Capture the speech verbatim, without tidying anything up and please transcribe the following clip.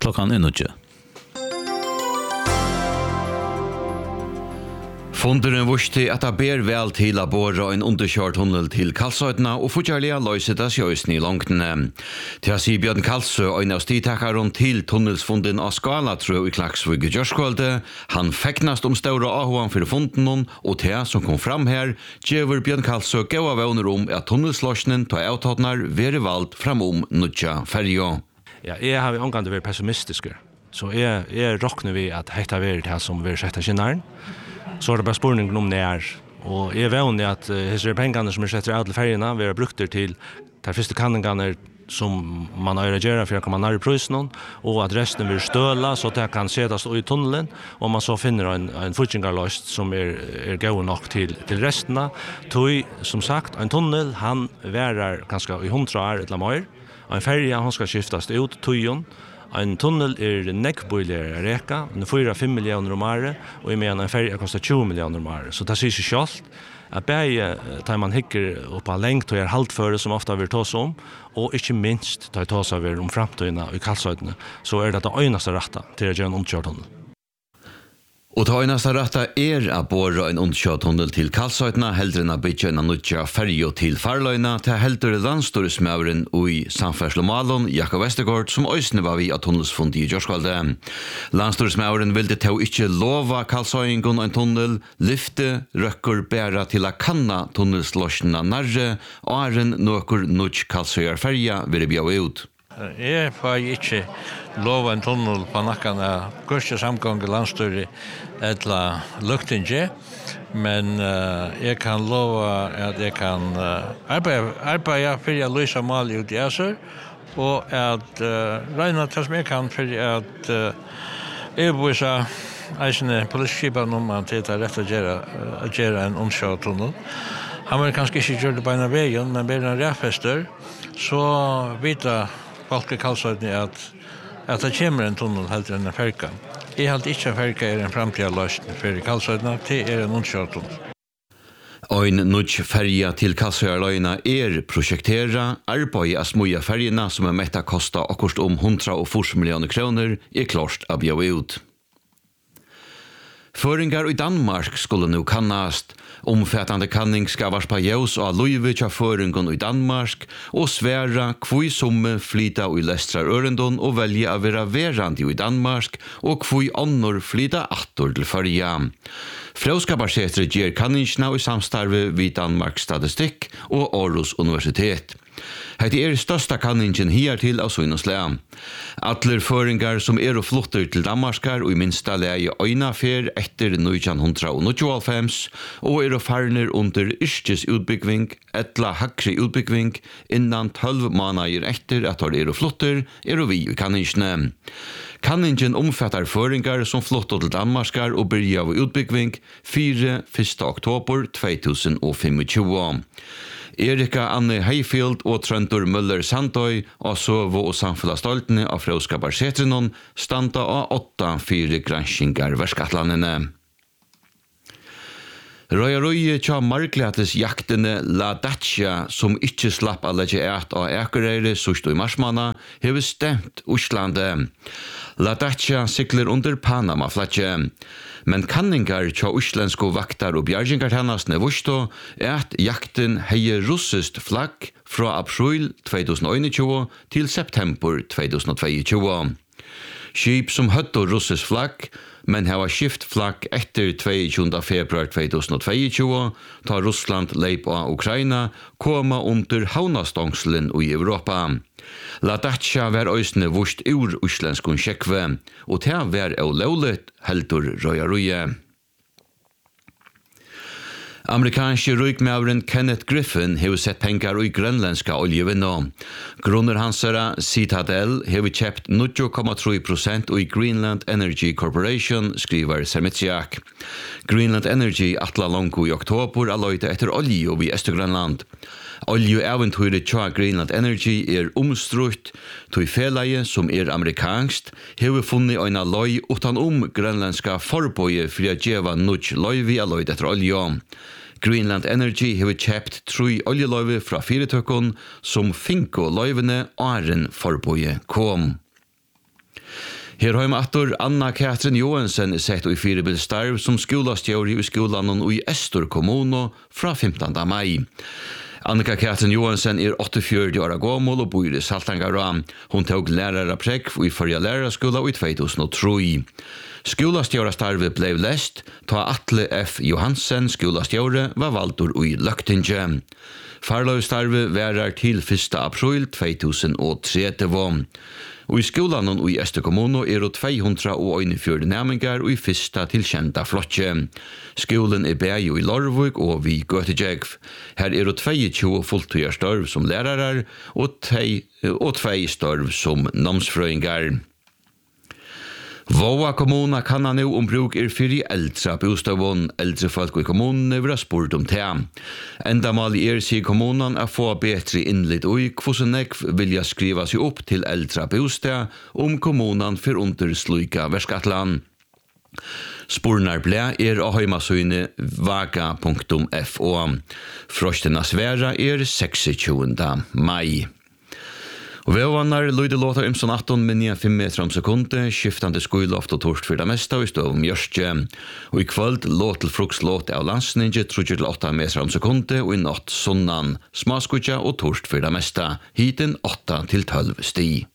klockan är nutje. Funderen vursti at det ber vel til å bore en underkjørt tunnel til Kalsøytene og fortjellige løyset av sjøysen i langtene. Til å si Bjørn Kalsø, en av stidtakeren til tunnelsfunden av Skalatrø i Klaksvig i Gjørskvølde, han fekknast om større avhånd for funden, og til som kom fram her, gjør Bjørn Kalsø gav av vevner om at tunnelslåsningen til avtattene være valgt fram om nødja ferjo. Ja, jeg har omgående vært pessimistiske, så jeg, jeg råkner vi at hette vært det som vi setter kinneren. Så er det bare spørningen om det er. Og jeg er vanlig at uh, disse pengene som er setter av til ferierna, vi har brukt det til de første kanningene som man har reagerat för att komma nær i prisen och att resten blir støla så att det kan setas i tunneln och man så finner en en futchingarlöst som är är god nog till till resterna. Tog som sagt en tunnel han värar ganska i hundra år eller mer. En färja han ska skiftas ut tojon. En tunnel är neckboiler reka, den fyra fem miljoner om året och i menar en färja kostar tjugo miljoner om året. Så det ser sig självt att bäge tar man hickar upp på längt och är halt före som ofta vill ta sig om och inte minst tar ta sig över om framtiden i Kalsøytene så är det det einaste rätta till att göra en underkjørt tunnel. Og det eneste rette er å bore en underkjørt tunnel til Kalsøytene, heldre enn å bygge en nødja ferjo til Farløyna, til heldre landstoresmøveren i Samferdslemalon, Jakob Vestergaard, som øysene var vi av tunnelsfundet i Gjørskvalde. Landstoresmøveren ville til å ikke lova Kalsøyngon en tunnel, lyfte røkker bæra til å kanna tunnelslåsjene nærre, og er en nøkker nødj Kalsøyar ferja vil bjau ut. Jeg får ikke lova en tunnel på nakken av kurset samgang i landstyret eller luktinge, men uh, jeg kan lova at jeg kan uh, arbeide, arbeide for å løse mål ut i Æsør, og at uh, regner til som jeg kan for at uh, jeg bøyser eisende politiskipen om at det er rett å gjøre, uh, gjøre en underkjørt tunnel. Han vil kanskje ikke gjøre det på en av veien, men bare en rævfester, så vita folk i Kalsøytene at, at det kommer en tunnel helt enn en ferka. Jeg har ikke en ferka er en framtida løsning for Kalsøytene, det er en underkjørt tunnel. Ein nødj ferja til Kalsøyarløyna er prosjektera, arbeid av smuja ferjena som er metta kosta akkurat om hundra og fyrre millioner kroner er klart å bjau ut. Føringar i Danmark skulle nu kannast. Omfattande kanning skal varspa jævs av Luive tja føringon i Danmark og sværa kvui summe flyta i lestrar ørendon og velja av vera verandi i Danmark og kvui annor flyta attor til førja. Frauskaparsetret gjer kanningsna i samstarve vid Danmarks Statistikk og Aarhus Universitet. Hette er størsta kanningen hertil av Søynosle. Atler føringar som er og flotter til Danmarskar og i minsta leie øynafer etter nitjan níggjuoghalvfems og er og farner under yrkes utbyggving, etla hakri utbyggving innan tolv måneder etter at de er og flotter er og vi i kanningsne. Kanningen omfattar føringar som flotter til Danmarskar og byrja av utbyggving fire første oktober två tusen tjugofem. Erika Anne Heifield og Trøndur Møller Sandøy og Søvo og Samfellastoltene av Frauskaparsetrenon standa av åtta fire granskingar verskatlandene. Røyarøye tja marglates jaktene La Dacia, som ikke slapp alle ikke et av Akureyri sørst og i marsmanna, hever stemt Oslandet. La Dacia sikler under Panama-flatje. Men kanningar tja uslensko vaktar og bjargingartennasne vusto er at jakten heier russist flagg fra april två tusen einogtjúgu til september två tusen tjugotvå. Skip som høtto russisk flagg, men hava skift flagg etter tjugoandra februar två tusen tjugotvå, ta Russland leip av Ukraina, koma under havnastongslen i Europa. La Dacia var øysne vurst ur uslenskun sjekve, og det var olaulet heldur røyarøye. Amerikanske rykmaveren Kenneth Griffin hever sett pengar i grønlandska oljevinna. Grunner hansara Citadel hever kjøpt nitton komma tre prosent i Greenland Energy Corporation, skriver Sermitsiak. Greenland Energy atla longu i oktober aløyde etter olje i Østgrønland. Oljeeventyret tja Greenland Energy er omstrutt, tog felaie som er amerikanskt, hever funnet øyna løy utan om grønlandska forbøye for å gjeva nutj løyvi aløyde etter olje. Greenland Energy hever kjøpt tre oljeløyve fra firetøkken som finko løyvene åren forbøye kom. Her har attor Anna-Katrin Johansen sett i firebilstarv som skolastjøri i skolan og i Estor kommuno fra femtende mai. Annika-Katrin Johansen er åttiofjøruti år gammel og bor i Saltangara. Hun tog læraraprekk i forrige lærarskola i två tusen og tre. Skolastjørastarvet ble lest, ta Atle F. Johansen, skolastjøre, var valgt i Løktinge. Farløystarvet værer til første april två tusen og trettio. Og i skolan og i Estor kommuno er det två hundre og einogfjøruti nærmengar og i fyrsta til kjenta flotje. Skolen er bæg i Lorvik og vi Gøtegegv. Her er det tjueto fulltøyarstorv som lærarar og två storv som namnsfrøyngar. Våa kommuna kan han nå om bruk er fyrir eldra bostavån. Eldre folk i kommunen er vera spurt om det. Endamal er, sier kommunen, å få bedre innlitt ui hvordan nekv vilja skriva seg opp til eldra bostav om kommunen for under sluika verskatlan. Spurnar ble er av heimasøyne vaga punktum fo. Frostena sværa er tjueseks mai. Og vevannar lyder låta imson atton med nio fem meter om sekunde, skiftande skuiloft og torst for det meste og stå om Gjørstje. Og i kvöld låt til frukslåt av landsninje trudger til åtta meter om sekunde og i natt sunnan, smaskutja og torst for det meste, hiten åtta til tolv sti.